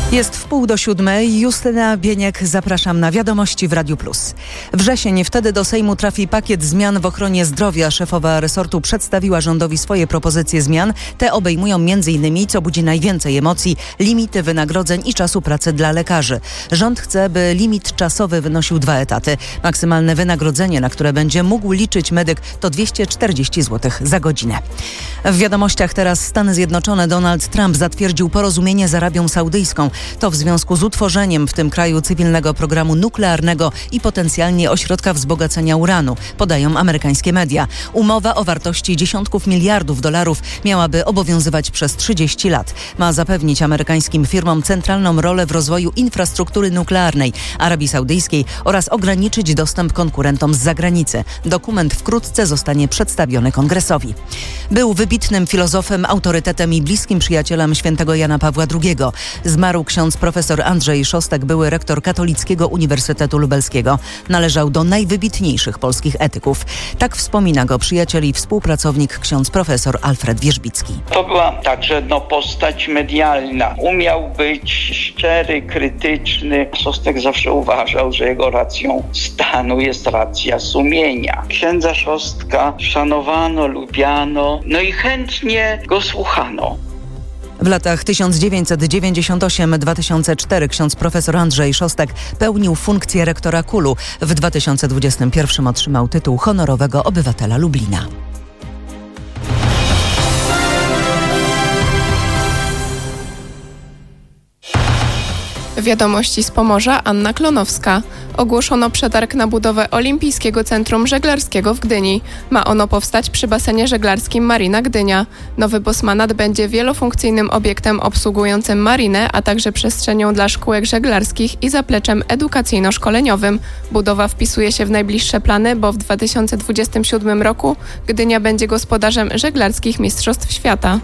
Jest 6:30. Justyna Bieniek, zapraszam na Wiadomości w Radiu Plus. Wrzesień, wtedy do Sejmu trafi pakiet zmian w ochronie zdrowia. Szefowa resortu przedstawiła rządowi swoje propozycje zmian. Te obejmują m.in., co budzi najwięcej emocji, limity wynagrodzeń i czasu pracy dla lekarzy. Rząd chce, by limit czasowy wynosił 2 etaty. Maksymalne wynagrodzenie, na które będzie mógł liczyć medyk, to 240 zł za godzinę. W wiadomościach teraz Stany Zjednoczone. Donald Trump zatwierdził porozumienie z Arabią Saudyjską. To w związku z utworzeniem w tym kraju cywilnego programu nuklearnego i potencjalnie ośrodka wzbogacenia uranu, podają amerykańskie media. Umowa o wartości dziesiątków miliardów dolarów miałaby obowiązywać przez 30 lat. Ma zapewnić amerykańskim firmom centralną rolę w rozwoju infrastruktury nuklearnej Arabii Saudyjskiej oraz ograniczyć dostęp konkurentom z zagranicy. Dokument wkrótce zostanie przedstawiony Kongresowi. Był wybitnym filozofem, autorytetem i bliskim przyjacielem świętego Jana Pawła II. Zmarł ksiądz profesor Andrzej Szostak, były rektor Katolickiego Uniwersytetu Lubelskiego. Należał do najwybitniejszych polskich etyków. Tak wspomina go przyjaciel i współpracownik ksiądz profesor Alfred Wierzbicki. To była także postać medialna. Umiał być szczery, krytyczny. Szostak zawsze uważał, że jego racją stanu jest racja sumienia. Księdza Szostka szanowano, lubiano, i chętnie go słuchano. W latach 1998-2004 ksiądz profesor Andrzej Szostak pełnił funkcję rektora KUL-u. W 2021 otrzymał tytuł honorowego obywatela Lublina. Wiadomości z Pomorza, Anna Klonowska. Ogłoszono przetarg na budowę Olimpijskiego Centrum Żeglarskiego w Gdyni. Ma ono powstać przy basenie żeglarskim Marina Gdynia. Nowy Bosmanat będzie wielofunkcyjnym obiektem obsługującym marinę, a także przestrzenią dla szkółek żeglarskich i zapleczem edukacyjno-szkoleniowym. Budowa wpisuje się w najbliższe plany, bo w 2027 roku Gdynia będzie gospodarzem żeglarskich Mistrzostw Świata.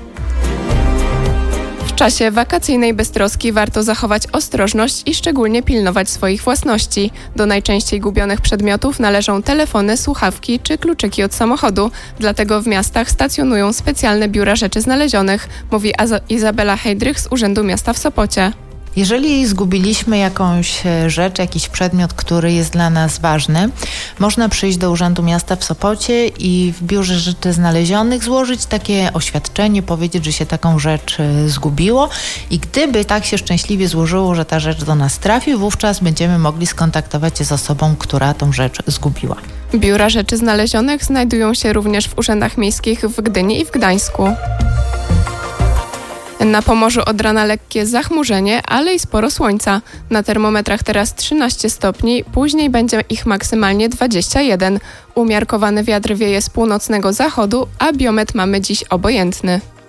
W czasie wakacyjnej beztroski warto zachować ostrożność i szczególnie pilnować swoich własności. Do najczęściej gubionych przedmiotów należą telefony, słuchawki czy kluczyki od samochodu. Dlatego w miastach stacjonują specjalne biura rzeczy znalezionych, mówi Izabela Hejdrych z Urzędu Miasta w Sopocie. Jeżeli zgubiliśmy jakąś rzecz, jakiś przedmiot, który jest dla nas ważny, można przyjść do Urzędu Miasta w Sopocie i w Biurze Rzeczy Znalezionych złożyć takie oświadczenie, powiedzieć, że się taką rzecz zgubiło i gdyby tak się szczęśliwie złożyło, że ta rzecz do nas trafi, wówczas będziemy mogli skontaktować się z osobą, która tą rzecz zgubiła. Biura Rzeczy Znalezionych znajdują się również w urzędach miejskich w Gdyni i w Gdańsku. Na Pomorzu od rana lekkie zachmurzenie, ale i sporo słońca. Na termometrach teraz 13 stopni, później będzie ich maksymalnie 21. Umiarkowany wiatr wieje z północnego zachodu, a biometr mamy dziś obojętny.